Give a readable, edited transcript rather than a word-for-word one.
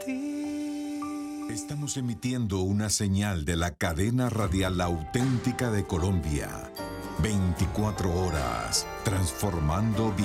Estamos emitiendo una señal de la cadena radial auténtica de Colombia. 24 horas, transformando vidas.